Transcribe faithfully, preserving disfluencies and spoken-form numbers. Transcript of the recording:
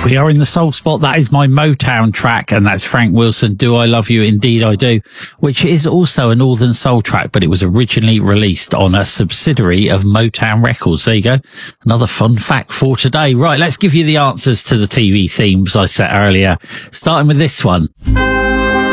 We are in the soul spot. That is my Motown track, and that's Frank Wilson, Do I Love You? Indeed I Do, which is also a Northern Soul track, but it was originally released on a subsidiary of Motown Records. There you go. Another fun fact for today. Right, let's give you the answers to the T V themes I set earlier, starting with this one.